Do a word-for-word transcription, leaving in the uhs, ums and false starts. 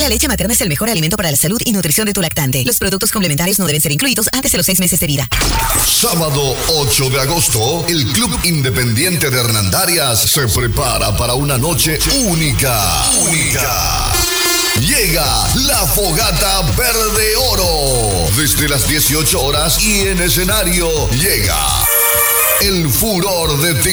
La leche materna es el mejor alimento para la salud y nutrición de tu lactante. Los productos complementarios no deben ser incluidos antes de los seis meses de vida. Sábado ocho de agosto, el Club Independiente de Hernandarias se prepara para una noche única. Única. Llega la Fogata Verde Oro. Desde las dieciocho horas y en escenario llega el furor de Tigre.